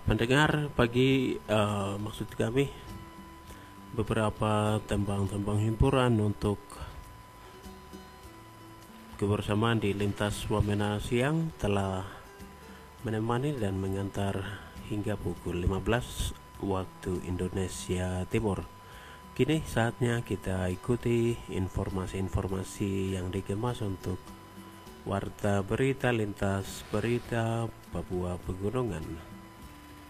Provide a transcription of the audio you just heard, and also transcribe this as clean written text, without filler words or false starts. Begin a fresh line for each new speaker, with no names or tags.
Pendengar, maksud kami beberapa tembang-tembang hiburan untuk kebersamaan di lintas Wamena siang telah menemani dan mengantar hingga pukul 15 waktu Indonesia Timur. Kini saatnya kita ikuti informasi-informasi yang dikemas untuk Warta Berita Lintas Berita Papua Pegunungan.